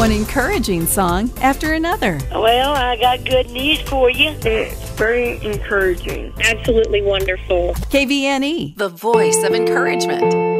one encouraging song after another. Well, I got good news for you. It's very encouraging. Absolutely wonderful. KVNE, the voice of encouragement.